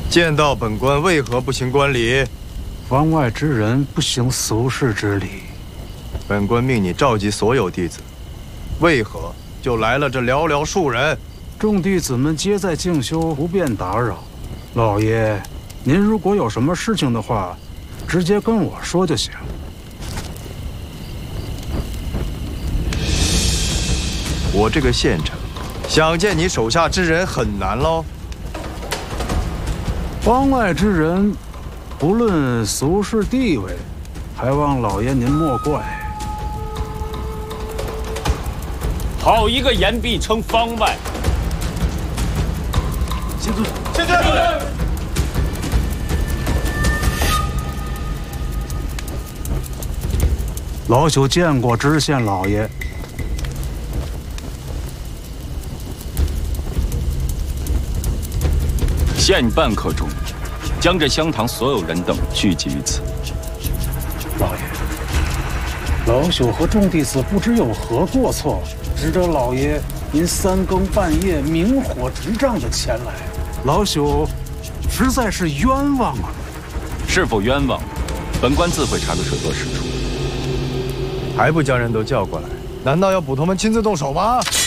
见到本官为何不行官礼？ 方外之人不行俗世之礼。 本官命你召集所有弟子，为何就来了这寥寥数人？ 众弟子们皆在静修，不便打扰。老爷，您如果有什么事情的话，直接跟我说就行。 我这个县城，想见你手下之人很难喽。 方外之人，不论俗世地位，还望老爷您莫怪。 好一个言必称方外！ 谢尊， 谢尊。 老朽见过知县老爷。 限半刻钟，将这香堂所有人等聚集于此。 老爷，老朽和众弟子不知有何过错，值得老爷您三更半夜明火执仗的前来，老朽实在是冤枉啊！ 是否冤枉，本官自会查个水落石出。 还不将人都叫过来？难道要捕头们亲自动手吗？